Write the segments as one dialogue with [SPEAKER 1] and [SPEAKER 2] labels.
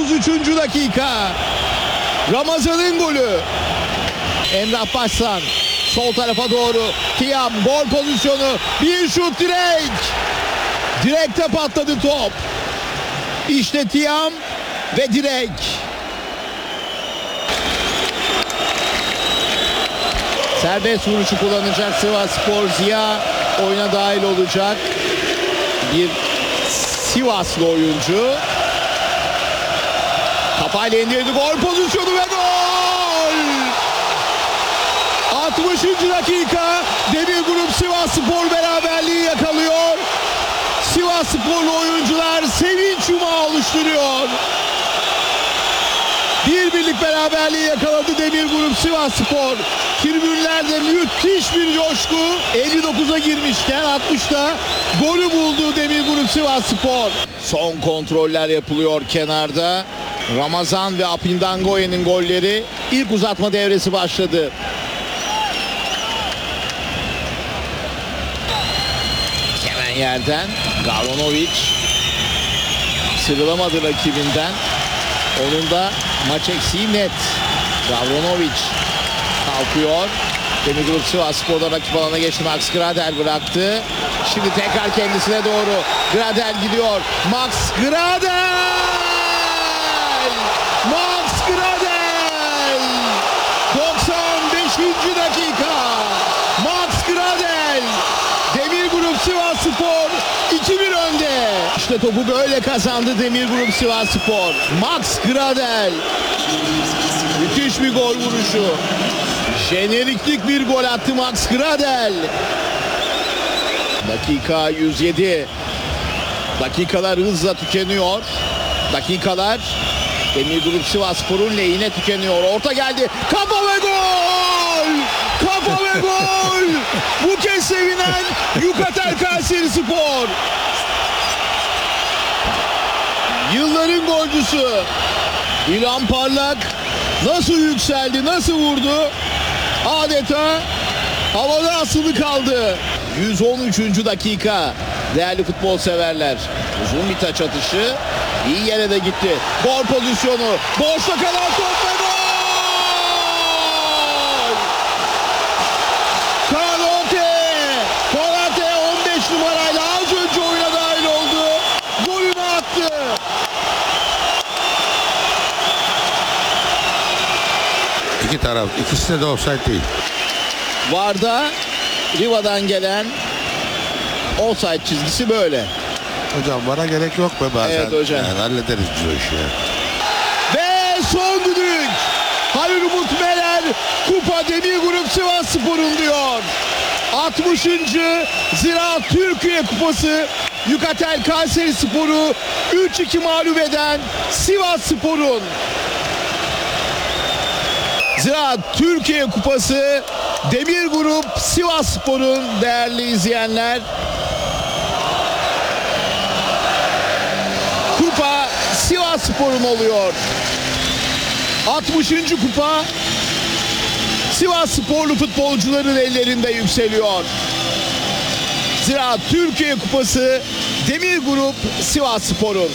[SPEAKER 1] 33. dakika. Ramazan'ın golü. Emrah Başsan sol tarafa doğru. Tiam gol pozisyonu. Bir şut, direk. Direkte patladı top. İşte Tiam ve direk. Serbest vuruşu kullanacak Sivasspor. Ziya oyuna dahil olacak. Bir Sivaslı oyuncu. Kafayla indirdi, gol pozisyonu ve gol! 60. dakika. Demir Grup Sivasspor beraberliği yakalıyor. Sivassporlu oyuncular sevinç yumağı oluşturuyor. Bir birlik beraberliği yakaladı Demir Grup Sivasspor. Tribünlerde müthiş bir coşku. 59'a girmişken 60'ta golü buldu Demir Grup Sivasspor. Son kontroller yapılıyor kenarda. Ramazan ve Apindangoye'nin golleri. İlk uzatma devresi başladı. Hemen yerden Gavronovic sıyrılamadı rakibinden. Onun da maç eksiği net. Gavronovic kalkıyor. Demir Grup Sivasspor'da rakip alana geçti. Max Gradel bıraktı. Şimdi tekrar kendisine doğru. Gradel gidiyor. Max Gradel! Max Gradel! 95. dakika. Max Gradel! Demir Grup Sivasspor 2-1 önde. İşte topu böyle kazandı Demir Grup Sivasspor. Max Gradel. Müthiş bir gol vuruşu. Jeneriklik bir gol attı Max Gradel. Dakika 107. Dakikalar hızla tükeniyor. Dakikalar Demir Grup Sivasspor'un lehine tükeniyor. Orta geldi. Kafa ve gol! Kafa ve gol! Bu kez sevinen Yukatel Kayserispor. Yılların golcüsü İlhan Parlak nasıl yükseldi, nasıl vurdu? Adeta havada asılı kaldı. 113. dakika. Değerli futbol severler. Uzun bir taç atışı. İyi yere de gitti. Gol pozisyonu. Boşta kalan top ve gol! Konate 15 numarayla az önce oyuna dahil oldu. Golünü attı.
[SPEAKER 2] İki taraf, ikisi de offside değil.
[SPEAKER 1] VAR'da Riva'dan gelen offside çizgisi böyle.
[SPEAKER 2] Hocam bana gerek yok be bazen.
[SPEAKER 1] Evet hocam.
[SPEAKER 2] Yani hallederiz biz o işi.
[SPEAKER 1] Ve son düdük. Halil Umut Meler Kupa Demir Grup Sivasspor'un diyor. 60. Ziraat Türkiye Kupası Yukatel Kayserispor'u 3-2 mağlup eden Sivasspor'un. Ziraat Türkiye Kupası Demir Grup Sivasspor'un değerli izleyenler. Kupa Sivasspor'un oluyor. 60. kupa Sivassporlu futbolcuların ellerinde yükseliyor. Ziraat Türkiye Kupası Demir Grup Sivasspor'un.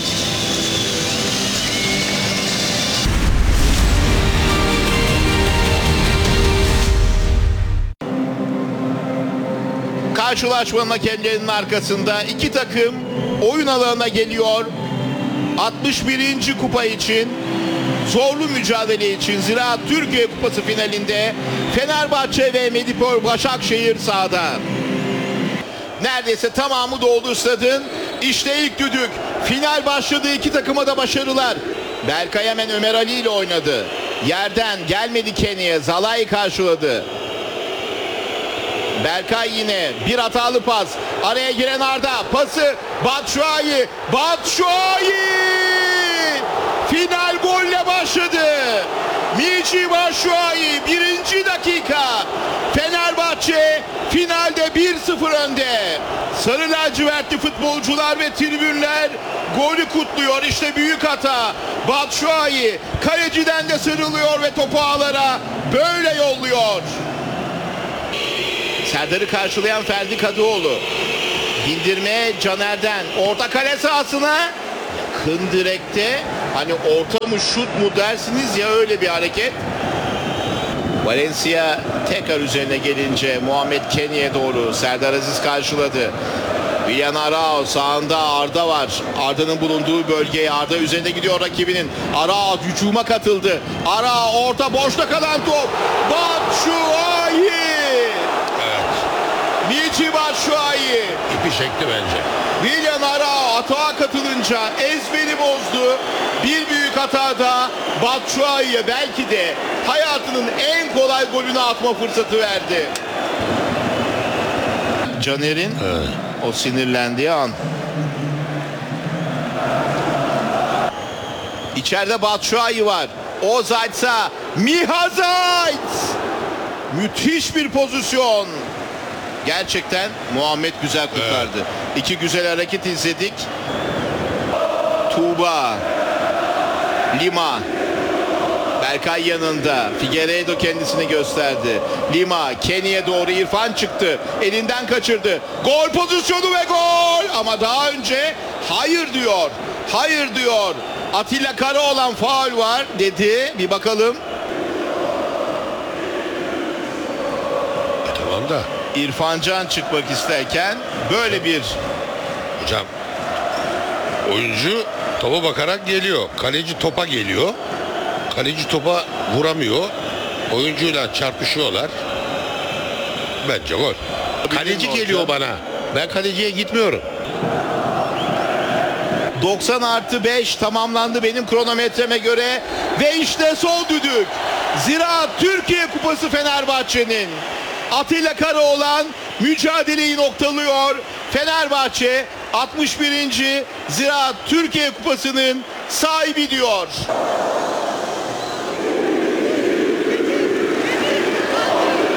[SPEAKER 1] Karşılaşmanın hakemlerinin arkasında iki takım oyun alanına geliyor. 61. kupa için, zorlu mücadele için Ziraat Türkiye Kupası finalinde Fenerbahçe ve Medipol Başakşehir sahada. Neredeyse tamamı doldu stadın. İşte ilk düdük. Final başladı, iki takıma da başarılar. Berkay hemen Ömer Ali ile oynadı. Yerden gelmedi Kenny'e. Zalai karşıladı. Berkay yine bir hatalı pas. Araya giren Arda. Pası Batshuayi. Final golle başladı. Michy Batshuayi 1. dakika. Fenerbahçe finalde 1-0 önde. Sarı lacivertli futbolcular ve tribünler golü kutluyor. İşte büyük hata. Batshuayi kaleciden de sıyrılıyor ve topu ağlara böyle yolluyor. Serdar'ı karşılayan Ferdi Kadıoğlu. Bindirme Caner'den. Orta kale sahasına. Yakın direkte Hani orta mı şut mu dersiniz ya, öyle bir hareket. Valencia tekrar üzerine gelince Muhammed Kenny'e doğru Serdar Aziz karşıladı. Willian Arao sağında, Arda var. Arda'nın bulunduğu bölgeye, Arda üzerinde gidiyor rakibinin. Arao hücuma katıldı. Arao orta, boşta kalan top. Batshuayi.
[SPEAKER 2] Evet.
[SPEAKER 1] Michy Batshuayi.
[SPEAKER 2] İpi çekti bence.
[SPEAKER 1] Willian Arao atağa katılınca ezberi bozdu. Bir büyük hatada Batshuayi'ye belki de hayatının en kolay golünü atma fırsatı verdi. Caner'in o sinirlendiği an. İçeride Batshuayi var. Ozaytsa Mihazayt. Müthiş bir pozisyon. Gerçekten Muhammed güzel kurtardı. İki güzel hareket izledik. Tuğba, Lima, Berkay yanında. Figueiredo kendisini gösterdi. Lima, Kenny'e doğru, İrfan çıktı. Elinden kaçırdı. Gol pozisyonu ve gol. Ama daha önce hayır diyor. Hayır diyor. Atilla Karaoğlan faul var dedi. Bir bakalım.
[SPEAKER 2] Tamam da.
[SPEAKER 1] İrfan Can çıkmak isterken böyle bir...
[SPEAKER 2] Hocam oyuncu topa bakarak geliyor. Kaleci topa geliyor. Kaleci topa vuramıyor. Oyuncuyla çarpışıyorlar. Bence gol. Kaleci geliyor bana. Ben kaleciye gitmiyorum.
[SPEAKER 1] 90+5 tamamlandı benim kronometreme göre ve işte son düdük. Ziraat Türkiye Kupası Fenerbahçe'nin. Atilla Karaoğlan mücadeleyi noktalıyor. Fenerbahçe 61. Ziraat Türkiye Kupası'nın sahibi diyor.